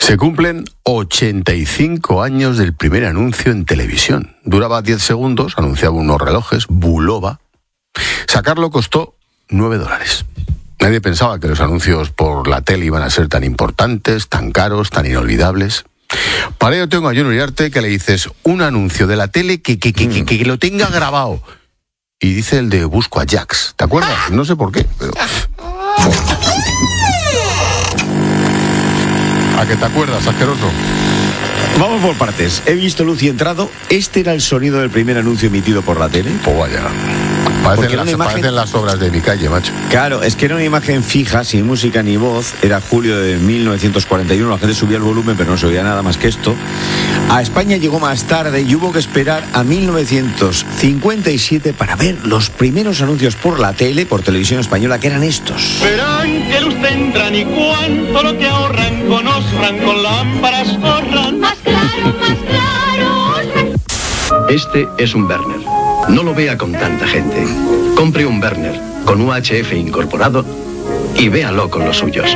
Se cumplen 85 años del primer anuncio en televisión. Duraba 10 segundos, anunciaba unos relojes, Bulova. Sacarlo costó $9. Nadie pensaba que los anuncios por la tele iban a ser tan importantes, tan caros, tan inolvidables. Para ello tengo a Jon Uriarte, que le dices un anuncio de la tele que lo tenga grabado. Y dice el de Busco a Jax. ¿Te acuerdas? No sé por qué, pero... ¿A qué te acuerdas, asqueroso? Vamos por partes. He visto luz y entrado. ¿Este era el sonido del primer anuncio emitido por la tele? Pues vaya. Parecen las obras de mi calle, macho. Claro, es que era una imagen fija, sin música ni voz. Era julio de 1941. La gente subía el volumen, pero no se oía nada más que esto. A España llegó más tarde y hubo que esperar a 1957 para ver los primeros anuncios por la tele, por televisión española, que eran estos. Verán que luz tendrán y cuánto lo que ahorran con Osran, con lámparas ahorran. Más claro, Osran. Este es un Berner. No lo vea con tanta gente. Compre un Berner con UHF incorporado y véalo con los suyos.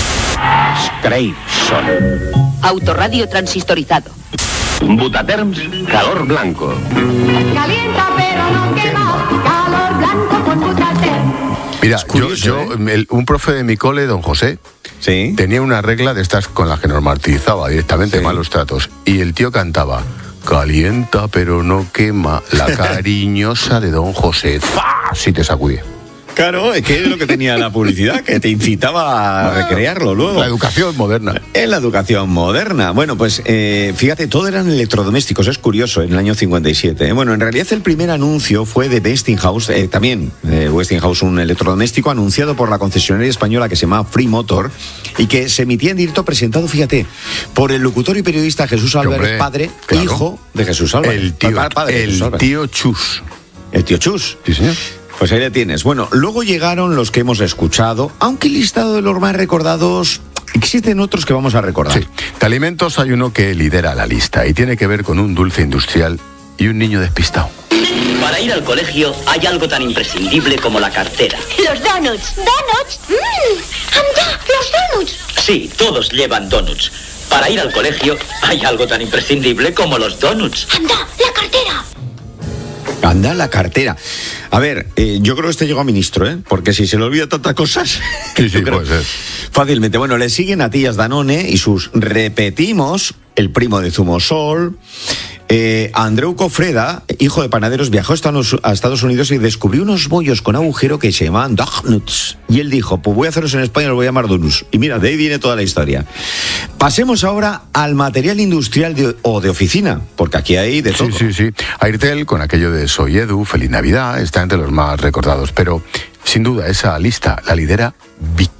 Scrapeson. Autorradio transistorizado. Butaterms, calor blanco. Calienta pero no quema. Calor blanco con Butaterms. Mira, un profe de mi cole, don José, ¿sí?, tenía una regla de estas con las que nos martirizaba directamente, sí, malos tratos. Y el tío cantaba: calienta pero no quema, la cariñosa de don José. ¡Fah! Si te sacudía. Claro, es que es lo que tenía la publicidad, que te incitaba a recrearlo luego. La educación moderna. En la educación moderna. Bueno, pues fíjate, todo eran electrodomésticos, es curioso, en el año 57. Bueno, en realidad el primer anuncio fue de Westinghouse, también Westinghouse, un electrodoméstico anunciado por la concesionaria española que se llama Free Motor y que se emitía en directo, presentado, fíjate, por el locutor y periodista Jesús Álvarez, padre, claro, hijo de Jesús Álvarez. El tío Chus. El tío Chus. Sí, señor. Pues ahí le tienes. Bueno, luego llegaron los que hemos escuchado, aunque el listado de los más recordados, existen otros que vamos a recordar. Sí. De alimentos hay uno que lidera la lista y tiene que ver con un dulce industrial y un niño despistado. Para ir al colegio hay algo tan imprescindible como la cartera. Los donuts. ¿Donuts? ¡Anda! ¡Los donuts! Sí, todos llevan donuts. Para ir al colegio hay algo tan imprescindible como los donuts. ¡Anda! ¡La cartera! Anda, la cartera. A ver, yo creo que este llegó a ministro, porque si se le olvida tantas cosas... Sí, puede ser. Fácilmente. Bueno, le siguen a Tías Danone y sus repetimos, el primo de Zumosol. Andreu Cofreda, hijo de panaderos, viajó a Estados Unidos y descubrió unos bollos con agujero que se llamaban donuts. Y él dijo, pues voy a hacerlos en España, los voy a llamar donuts. Y mira, de ahí viene toda la historia. Pasemos ahora al material industrial o de oficina, porque aquí hay de todo. Sí. Airtel, con aquello de Soy Edu, Feliz Navidad, está entre los más recordados. Pero, sin duda, esa lista la lidera Vic.